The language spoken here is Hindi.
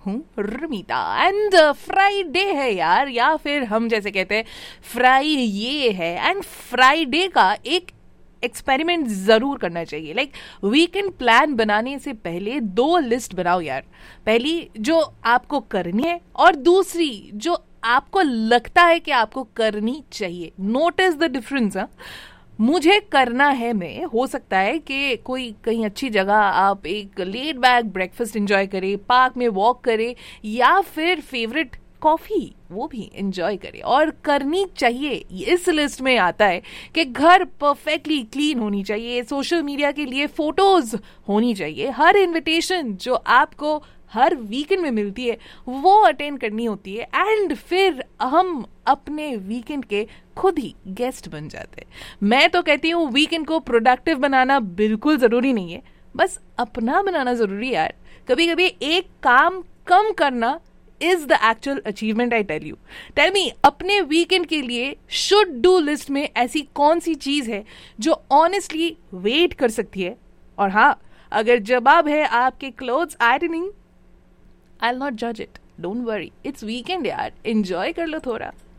हूँ रमीता एंड फ्राइडे है यार, या फिर हम जैसे कहते हैं फ्राई ये है। एंड फ्राइडे का एक एक्सपेरिमेंट जरूर करना चाहिए। लाइक वीकेंड प्लान बनाने से पहले 2 लिस्ट बनाओ यार। पहली जो आपको करनी है और दूसरी जो आपको लगता है कि आपको करनी चाहिए। Notice the difference. मुझे करना है में हो सकता है कि कोई कहीं अच्छी जगह आप एक लेड बैक ब्रेकफास्ट एंजॉय करें, पार्क में वॉक करें, या फिर फेवरेट कॉफी वो भी एंजॉय करें। और करनी चाहिए इस लिस्ट में आता है कि घर परफेक्टली क्लीन होनी चाहिए, सोशल मीडिया के लिए फोटोज होनी चाहिए, हर इनविटेशन जो आपको हर वीकेंड में मिलती है वो अटेंड करनी होती है, एंड फिर हम अपने वीकेंड के खुद ही गेस्ट बन जाते हैं। मैं तो कहती हूँ वीकेंड को प्रोडक्टिव बनाना बिल्कुल जरूरी नहीं है, बस अपना बनाना जरूरी है यार। कभी कभी एक काम कम करना is the actual achievement, I tell you. Tell me, अपने वीकेंड के लिए should do लिस्ट में ऐसी कौन सी चीज है जो ऑनेस्टली वेट कर सकती है? और हाँ, अगर जवाब है आपके clothes ironing, I'll not judge it. Don't worry. It's weekend यार, enjoy कर लो थोड़ा।